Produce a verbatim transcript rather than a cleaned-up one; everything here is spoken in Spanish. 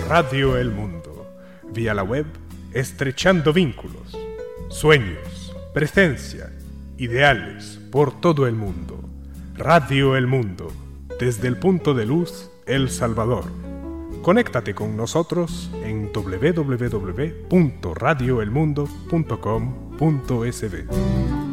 Radio El Mundo. Vía la web, estrechando vínculos, sueños, presencia, ideales por todo el mundo. Radio El Mundo, desde el punto de luz, El Salvador. Conéctate con nosotros en doble u doble u doble u punto radio el mundo punto com punto es be.